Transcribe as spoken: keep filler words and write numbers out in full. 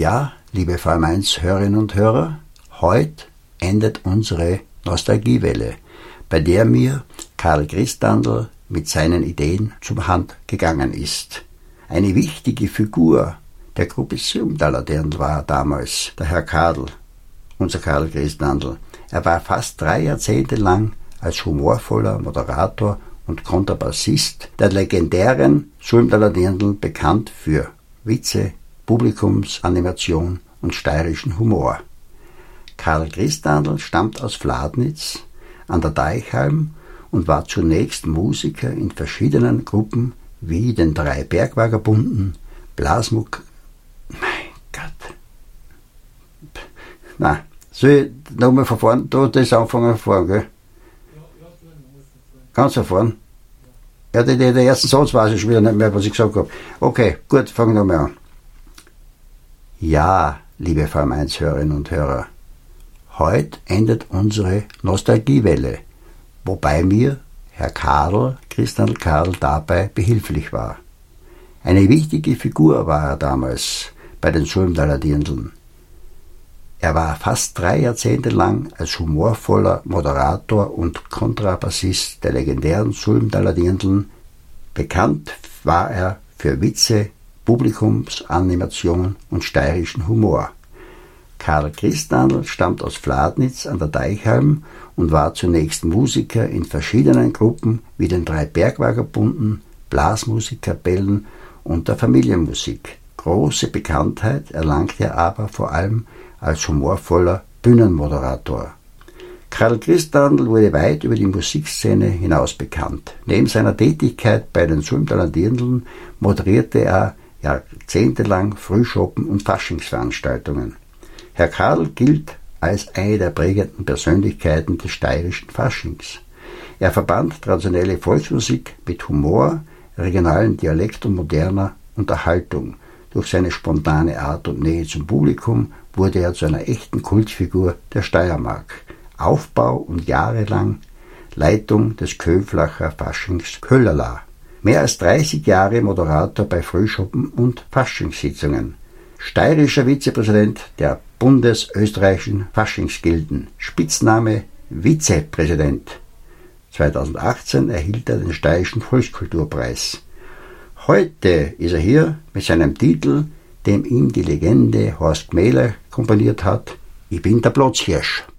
Ja, liebe V M eins Hörerinnen und Hörer, heute endet unsere Nostalgiewelle, bei der mir Karl Christandl mit seinen Ideen zum Hand gegangen ist. Eine wichtige Figur der Gruppe Sulmtaler Dirndl war damals der Herr Kadel, unser Karl Christandl. Er war fast drei Jahrzehnte lang als humorvoller Moderator und Kontrabassist der legendären Sulmtaler Dirndl bekannt für Witze, Publikumsanimation und steirischen Humor. Karl Christandl stammt aus Fladnitz an der Deichhalm und war zunächst Musiker in verschiedenen Gruppen wie den drei Bergvagabunden, Blasmuck... Mein Gott. Na, soll ich nochmal von vorn, da das anfangen von vorn, gell? Ganz von vorn? Ja, der, der ersten Satz weiß ich schon wieder nicht mehr, was ich gesagt habe. Okay, gut, fangen wir nochmal an. Ja, liebe V M eins Hörerinnen und Hörer, heute endet unsere Nostalgiewelle, wobei mir Herr Kadel, Christandl Kadel, dabei behilflich war. Eine wichtige Figur war er damals bei den Sulmtaler Dirndln. Er war fast drei Jahrzehnte lang als humorvoller Moderator und Kontrabassist der legendären Sulmtaler Dirndln. Bekannt war er für Witze, Publikumsanimation und steirischen Humor. Karl Christandl stammt aus Fladnitz an der Deichhalm und war zunächst Musiker in verschiedenen Gruppen wie den drei Bergvagabunden, Blasmusikkapellen und der Familienmusik. Große Bekanntheit erlangte er aber vor allem als humorvoller Bühnenmoderator. Karl Christandl wurde weit über die Musikszene hinaus bekannt. Neben seiner Tätigkeit bei den Sulmtaler Dirndln moderierte er jahrzehntelang Frühschoppen und Faschingsveranstaltungen. Herr Kadel gilt als eine der prägenden Persönlichkeiten des steirischen Faschings. Er verband traditionelle Volksmusik mit Humor, regionalen Dialekt und moderner Unterhaltung. Durch seine spontane Art und Nähe zum Publikum wurde er zu einer echten Kultfigur der Steiermark. Aufbau und jahrelang Leitung des Köflacher Faschings Köllerla. Mehr als dreißig Jahre Moderator bei Frühschoppen und Faschingssitzungen. Steirischer Vizepräsident der bundesösterreichischen Faschingsgilden. Spitzname Vizepräsident. zweitausendachtzehn erhielt er den Steirischen Volkskulturpreis. Heute ist er hier mit seinem Titel, dem ihm die Legende Horst Gmähler komponiert hat, Ich bin der Platzhirsch.